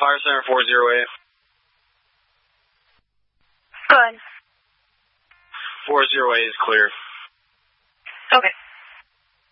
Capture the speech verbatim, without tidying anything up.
Fire Center four zero eight. Good. four zero eight is clear. Okay.